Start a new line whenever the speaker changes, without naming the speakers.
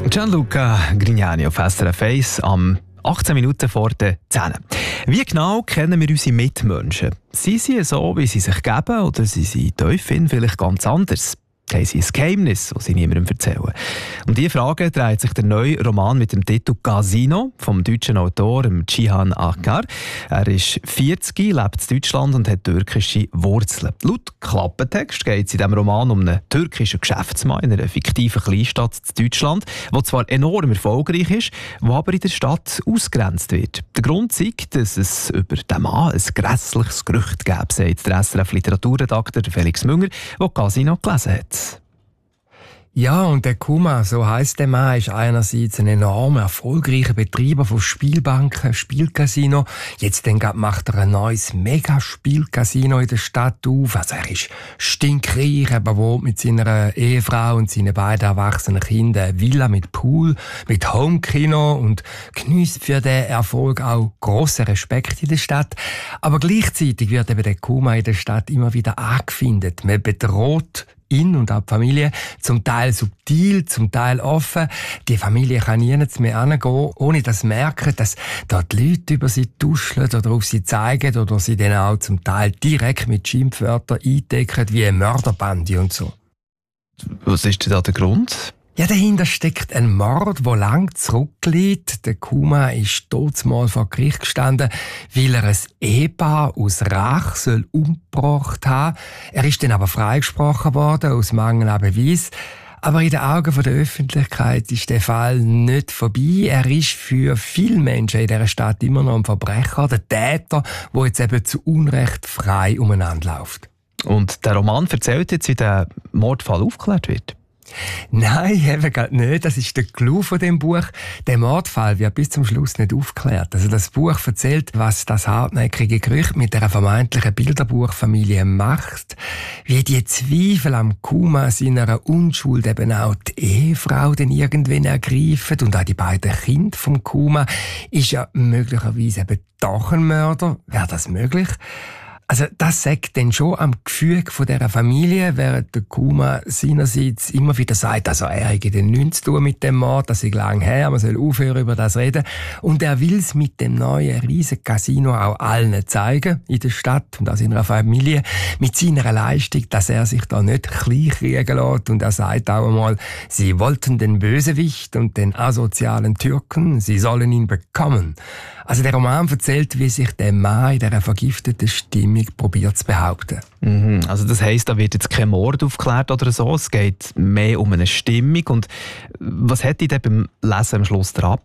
Gianluca Grignani auf SRF 1 am 18 Minuten vor den 10. Wie genau kennen wir unsere Mitmenschen? Sind sie so, wie sie sich geben, oder sind sie tief vielleicht ganz anders? Haben sie ein Geheimnis, das sie niemandem erzählen? Um diese Frage dreht sich der neue Roman mit dem Titel «Casino» vom deutschen Autor Cihan Akar. Er ist 40, lebt in Deutschland und hat türkische Wurzeln. Laut Klappentext geht es in diesem Roman um einen türkischen Geschäftsmann in einer fiktiven Kleinstadt in Deutschland, der zwar enorm erfolgreich ist, der aber in der Stadt ausgegrenzt wird. Der Grund ist, dass es über diesen Mann ein grässliches Gerücht gäbe, sagt der SRF-Literaturredakteur Felix Münger, der «Casino» gelesen hat.
Ja, und der Kuma, so heisst der Mann, ist einerseits ein enorm erfolgreicher Betreiber von Spielbanken, Spielcasino. Jetzt macht er ein neues Mega-Spielcasino in der Stadt auf. Also er ist stinkreich, er wohnt mit seiner Ehefrau und seinen beiden erwachsenen Kindern eine Villa mit Pool, mit Homekino und geniesst für den Erfolg auch grossen Respekt in der Stadt. Aber gleichzeitig wird eben der Kuma in der Stadt immer wieder angefindet. Man bedroht ihn und auch die Familie, zum Teil subtil, zum Teil offen. Die Familie kann nirgends mehr hingehen, ohne dass sie merken, dass dort die Leute über sie tuscheln oder auf sie zeigen oder sie dann auch zum Teil direkt mit Schimpfwörtern eindecken, wie eine Mörderbande und so.
Was ist denn da der Grund?
Ja, dahinter steckt ein Mord, der lang zurückliegt. Der Kuma ist mal vor Gericht gestanden, weil er ein Ehepaar aus Rache umgebracht haben soll. Er ist dann aber freigesprochen worden, aus Mangel an Beweis. Aber in den Augen der Öffentlichkeit ist der Fall nicht vorbei. Er ist für viele Menschen in dieser Stadt immer noch ein Verbrecher, der Täter, der jetzt eben zu Unrecht frei umeinander läuft.
Und der Roman erzählt jetzt, wie der Mordfall aufgeklärt wird?
Nein, eben gerade nicht. Das ist der Clou von dem Buch. Der Mordfall wird bis zum Schluss nicht aufgeklärt. Also das Buch erzählt, was das hartnäckige Gerücht mit der vermeintlichen Bilderbuchfamilie macht, wie die Zweifel am Kuma seiner Unschuld eben auch die Ehefrau dann irgendwann ergreifen und auch die beiden Kinder vom Kuma. Ist ja möglicherweise eben doch ein Mörder. Wäre das möglich? Also das sagt dann schon am Gefüge von dieser Familie, während der Kuma seinerseits immer wieder sagt, also er hätte den nichts zu tun mit dem Mord, das ist lang her, man soll aufhören über das reden. Und er will es mit dem neuen riesen Casino auch allen zeigen, in der Stadt und auch seiner Familie, mit seiner Leistung, dass er sich da nicht klein kriegen lässt. Und er sagt auch einmal, sie wollten den Bösewicht und den asozialen Türken, sie sollen ihn bekommen. Also der Roman erzählt, wie sich der Mann in dieser vergifteten Stimmung probiert zu behaupten.
Also das heisst, da wird jetzt kein Mord aufgeklärt oder so, es geht mehr um eine Stimmung. Und was hat dich denn beim Lesen am Schluss dran